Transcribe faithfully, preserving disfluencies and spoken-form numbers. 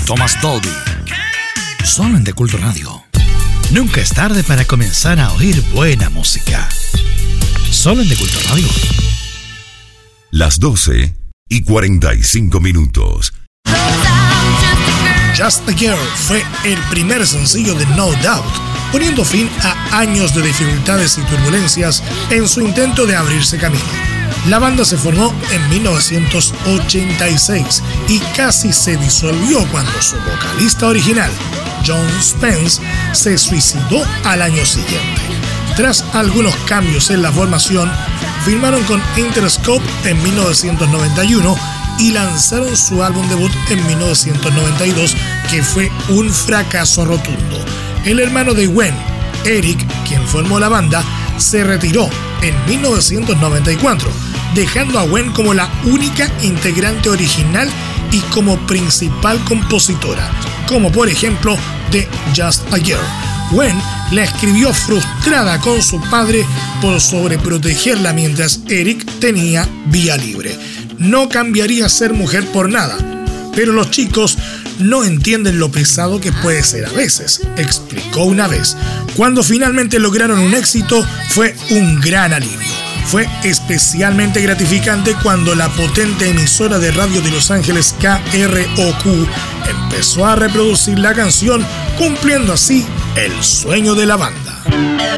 Thomas Dolby. Solo en De Culto Radio. Nunca es tarde para comenzar a oír buena música. Solo en De Culto Radio. Las doce y cuarenta y cinco minutos. Just a Girl fue el primer sencillo de No Doubt, poniendo fin a años de dificultades y turbulencias en su intento de abrirse camino. La banda se formó en mil novecientos ochenta y seis y casi se disolvió cuando su vocalista original, John Spence, se suicidó al año siguiente. Tras algunos cambios en la formación, firmaron con Interscope en mil novecientos noventa y uno y lanzaron su álbum debut en mil novecientos noventa y dos, que fue un fracaso rotundo. El hermano de Gwen, Eric, quien formó la banda, se retiró en mil novecientos noventa y cuatro, dejando a Gwen como la única integrante original y como principal compositora, como por ejemplo de Just a Girl. Gwen la escribió frustrada con su padre por sobreprotegerla mientras Eric tenía vía libre. No cambiaría ser mujer por nada, pero los chicos no entienden lo pesado que puede ser a veces, explicó una vez. Cuando finalmente lograron un éxito, fue un gran alivio. Fue especialmente gratificante cuando la potente emisora de radio de Los Ángeles K R O Q empezó a reproducir la canción, cumpliendo así el sueño de la banda.